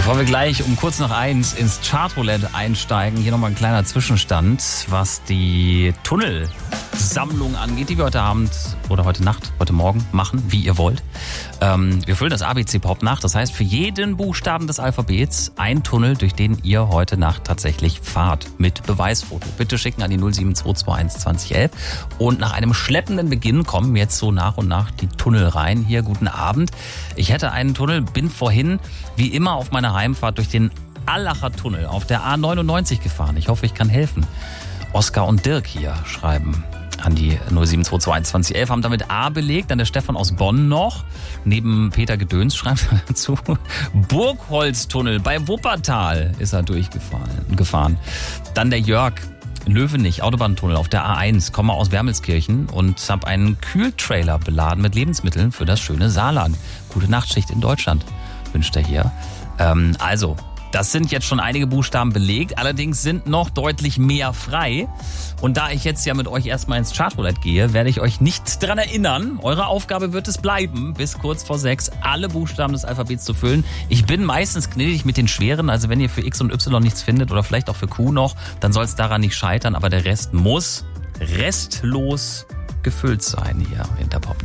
Bevor wir gleich um kurz nach 1 ins Chartroulette einsteigen, hier nochmal ein kleiner Zwischenstand, was die Tunnelsammlung angeht, die wir heute Abend oder heute Nacht, heute Morgen machen, wie ihr wollt. Wir füllen das ABC-Pop nach, das heißt für jeden Buchstaben des Alphabets ein Tunnel, durch den ihr heute Nacht tatsächlich fahrt, mit Beweisfoto. Bitte schicken an die 07221 2011 und nach einem schleppenden Beginn kommen jetzt so nach und nach die Tunnel rein. Hier, guten Abend. Ich hätte einen Tunnel, bin vorhin wie immer auf meiner Heimfahrt durch den Allacher Tunnel auf der A99 gefahren. Ich hoffe, ich kann helfen. Oskar und Dirk hier schreiben an die 07221 2011, haben damit A belegt, dann der Stefan aus Bonn noch. Neben Peter Gedöns schreibt er dazu, Burgholztunnel bei Wuppertal ist er gefahren. Dann der Jörg, Löwenich, Autobahntunnel auf der A1, komme aus Wermelskirchen und habe einen Kühltrailer beladen mit Lebensmitteln für das schöne Saarland. Gute Nachtschicht in Deutschland, wünscht er hier. Also, das sind jetzt schon einige Buchstaben belegt, allerdings sind noch deutlich mehr frei. Und da ich jetzt ja mit euch erstmal ins Chartroulette gehe, werde ich euch nicht dran erinnern. Eure Aufgabe wird es bleiben, bis kurz vor 6 alle Buchstaben des Alphabets zu füllen. Ich bin meistens gnädig mit den schweren, also wenn ihr für X und Y nichts findet oder vielleicht auch für Q noch, dann soll es daran nicht scheitern, aber der Rest muss restlos gefüllt sein hier in der Pop.